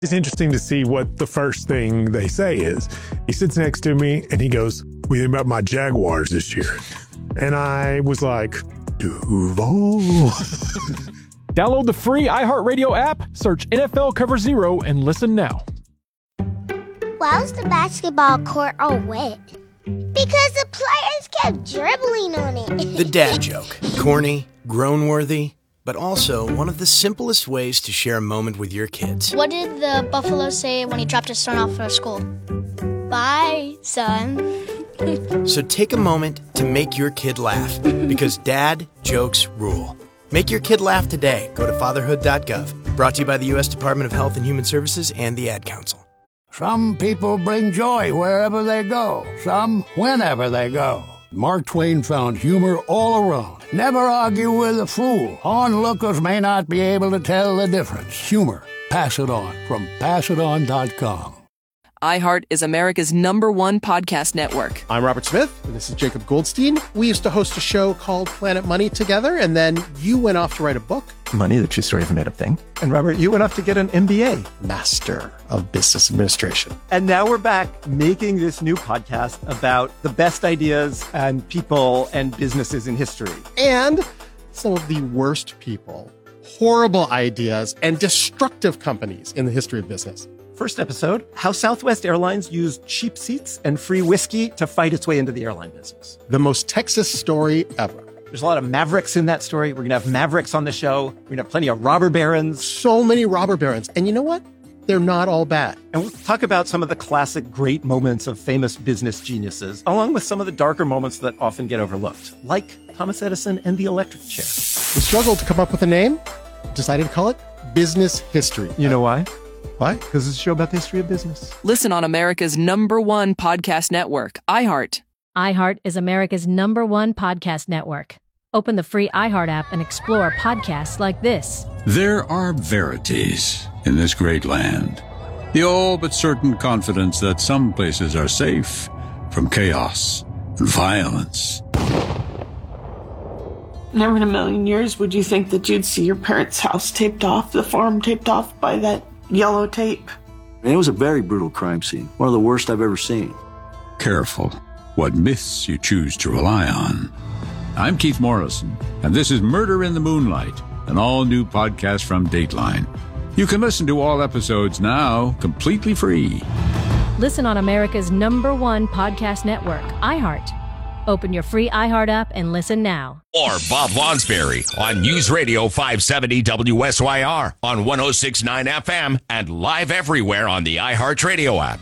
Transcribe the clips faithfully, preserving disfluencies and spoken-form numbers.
It's interesting to see what the first thing they say is. He sits next to me and he goes, "What do you think about my Jaguars this year?" And I was like, Duval. Download the free iHeartRadio app, search N F L Cover Zero, and listen now. Why was the basketball court all wet? Because the players kept dribbling on it. The dad joke. Corny, groan-worthy, but also one of the simplest ways to share a moment with your kids. What did the buffalo say when he dropped his son off for school? Bye, son. So take a moment to make your kid laugh, because dad jokes rule. Make your kid laugh today. Go to fatherhood dot gov. Brought to you by the U S Department of Health and Human Services and the Ad Council. Some people bring joy wherever they go, some whenever they go. Mark Twain found humor all around. Never argue with a fool. Onlookers may not be able to tell the difference. Humor. Pass it on from pass it on dot com. iHeart is America's number one podcast network. I'm Robert Smith, and this is Jacob Goldstein. We used to host a show called Planet Money together, and then you went off to write a book. Money, the true story of a made-up thing. And Robert, you went off to get an M B A. Master of Business Administration. And now we're back making this new podcast about the best ideas and people and businesses in history. And some of the worst people, horrible ideas, and destructive companies in the history of business. First episode, how Southwest Airlines used cheap seats and free whiskey to fight its way into the airline business. The most Texas story ever. There's a lot of Mavericks in that story. We're going to have Mavericks on the show. We're going to have plenty of robber barons. So many robber barons. And you know what? They're not all bad. And we'll talk about some of the classic great moments of famous business geniuses, along with some of the darker moments that often get overlooked, like Thomas Edison and the electric chair. We struggled to come up with a name, decided to call it Business History. You know why? Why? Because it's a show about the history of business. Listen on America's number one podcast network, iHeart. iHeart is America's number one podcast network. Open the free iHeart app and explore podcasts like this. There are verities in this great land. The all but certain confidence that some places are safe from chaos and violence. Never in a million years would you think that you'd see your parents' house taped off, the farm taped off by that yellow tape. It was a very brutal crime scene, one of the worst I've ever seen. Careful what myths you choose to rely on. I'm Keith Morrison, and this is Murder in the Moonlight, an all-new podcast from Dateline. You can listen to all episodes now, completely free. Listen on America's number one podcast network, iHeart. Open your free iHeart app and listen now. Or Bob Lonsberry on News Radio five seventy W S Y R on one oh six point nine F M and live everywhere on the iHeartRadio app.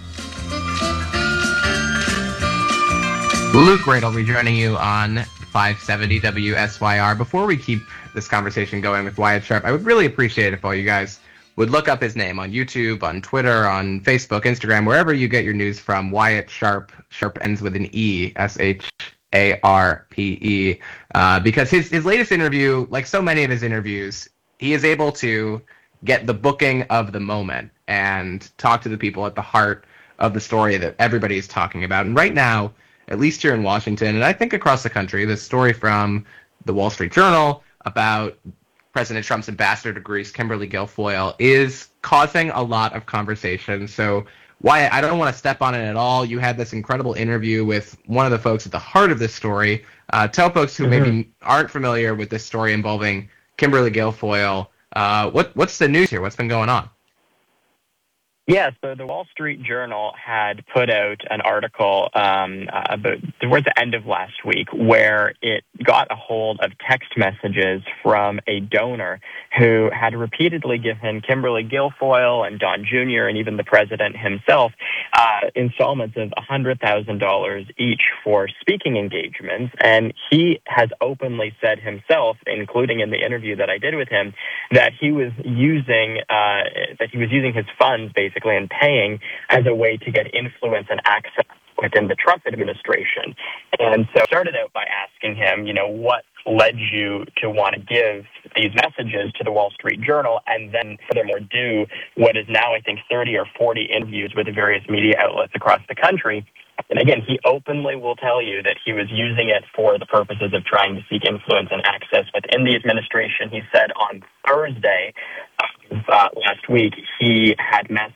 Luke Wright will be joining you on five seventy W S Y R. Before we keep this conversation going with Wyatt Sharp, I would really appreciate it if all you guys would look up his name on YouTube, on Twitter, on Facebook, Instagram, wherever you get your news from. Wyatt Sharp. Sharp ends with an E, S H A R P E. Uh, because his, his latest interview, like so many of his interviews, he is able to get the booking of the moment and talk to the people at the heart of the story that everybody is talking about. And right now, at least here in Washington, and I think across the country, this story from the Wall Street Journal about President Trump's ambassador to Greece, Kimberly Guilfoyle, is causing a lot of conversation. So, Wyatt, I don't want to step on it at all. You had this incredible interview with one of the folks at the heart of this story. Uh, tell folks who mm-hmm. maybe aren't familiar with this story involving Kimberly Guilfoyle, uh, what what's the news here? What's been going on? Yeah, so the Wall Street Journal had put out an article um, about towards the end of last week where it got a hold of text messages from a donor who had repeatedly given Kimberly Guilfoyle and Don Junior and even the president himself uh, installments of one hundred thousand dollars each for speaking engagements. And he has openly said himself, including in the interview that I did with him, that he was using uh, that he was using his funds basically and paying as a way to get influence and access within the Trump administration. And so I started out by asking him, you know, what led you to want to give these messages to the Wall Street Journal and then furthermore do what is now, I think, thirty or forty interviews with the various media outlets across the country. And again, he openly will tell you that he was using it for the purposes of trying to seek influence and access within the administration. He said on Thursday uh, last week he had met